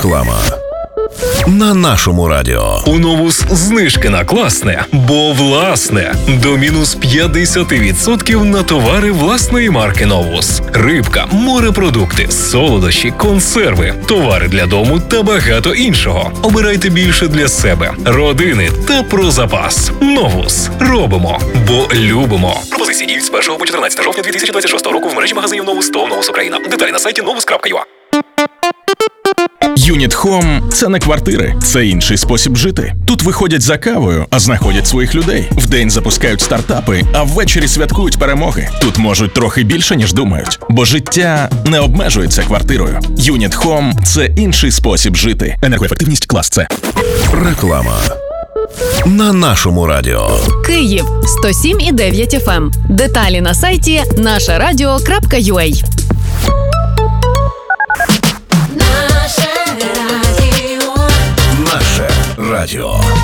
Реклама на нашому радіо. У Новус знижки на класне, бо власне. До мінус 50% на товари власної марки Новус. Рибка, морепродукти, солодощі, консерви, товари для дому та багато іншого. Обирайте більше для себе, родини та про запас. Новус. Робимо, бо любимо. Пропозиції діють з 1 по 14 жовтня 2026 року в мережі магазинів Новус та Новус Україна. Деталі на сайті novus.ua. Юніт Хом – це не квартири, це інший спосіб жити. Тут виходять за кавою, а знаходять своїх людей. Вдень запускають стартапи, а ввечері святкують перемоги. Тут можуть трохи більше, ніж думають. Бо життя не обмежується квартирою. Юніт Хом – це інший спосіб жити. Енергоефективність клас С. Реклама на нашому радіо. Київ 107,9 FM. Деталі на сайті нашарадіо.ua. Наше радіо.